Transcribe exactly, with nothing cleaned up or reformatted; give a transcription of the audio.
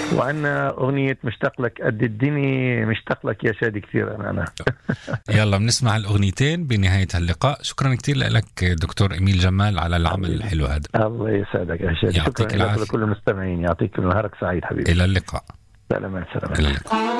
وعندنا أغنية مشتاق لك قد الدنيا، مشتاق لك يا شادي كثير أنا, أنا. يلا بنسمع الأغنيتين بنهاية اللقاء. شكرا كتير لك دكتور إميل جمال على العمل الحلو هذا. الله يسعدك يا شادي. شكرا لك ولكل المستمعين. يعطيكم نهارك سعيد حبيبي. إلى اللقاء. سلام سلام. إلى اللقاء.